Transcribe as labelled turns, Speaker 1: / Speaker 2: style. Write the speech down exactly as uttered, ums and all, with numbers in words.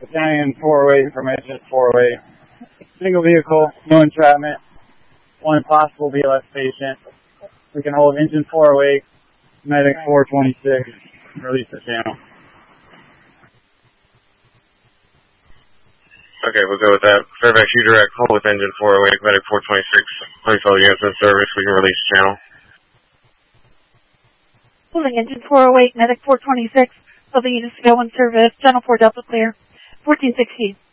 Speaker 1: Battalion four oh eight from Engine four oh eight. Single vehicle, no entrapment, one possible B L S patient. We can hold Engine four oh eight, Medic four twenty-six, release the channel.
Speaker 2: Okay, we'll go with that. Fairfax, you direct, hold with Engine four oh eight, Medic four twenty-six. Place all units in service, we can release the channel.
Speaker 3: Holding Engine four oh eight, Medic four twenty-six. All the units to go in service. Channel four Delta clear. fourteen sixteen.